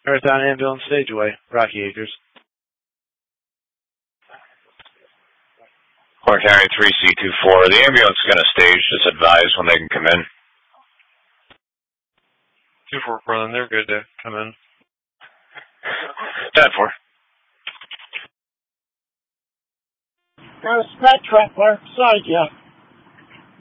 Marathon Ambulance Stageway, Rocky Acres. Clark County 3C24. The ambulance is going to stage. Just advise when they can come in. 2-4 Portland, they're good to come in. 10-4. Got a Spec Traveler beside you.